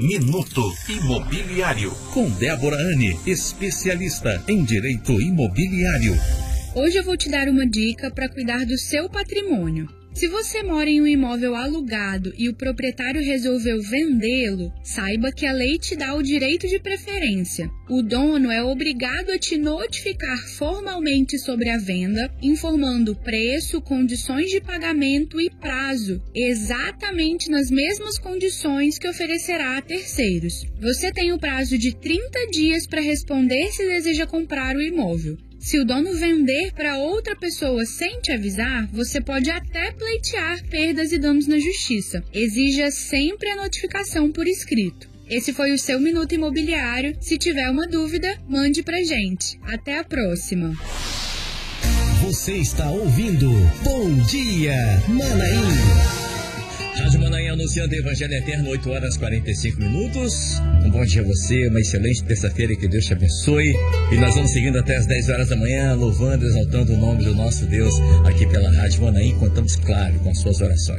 Minuto Imobiliário. Com Débora Anne, especialista em direito imobiliário. Hoje eu vou te dar uma dica para cuidar do seu patrimônio. Se você mora em um imóvel alugado e o proprietário resolveu vendê-lo, saiba que a lei te dá o direito de preferência. O dono é obrigado a te notificar formalmente sobre a venda, informando preço, condições de pagamento e prazo, exatamente nas mesmas condições que oferecerá a terceiros. Você tem o prazo de 30 dias para responder se deseja comprar o imóvel. Se o dono vender para outra pessoa sem te avisar, você pode até pleitear perdas e danos na justiça. Exija sempre a notificação por escrito. Esse foi o seu Minuto Imobiliário. Se tiver uma dúvida, mande pra gente. Até a próxima. Você está ouvindo Bom Dia Manaim. Rádio Manaim anunciando Evangelho Eterno, 8h45. Um bom dia a você, uma excelente terça-feira, que Deus te abençoe. E nós vamos seguindo até as 10 horas da manhã, louvando e exaltando o nome do nosso Deus aqui pela Rádio Manaim. Contamos, claro, com as suas orações.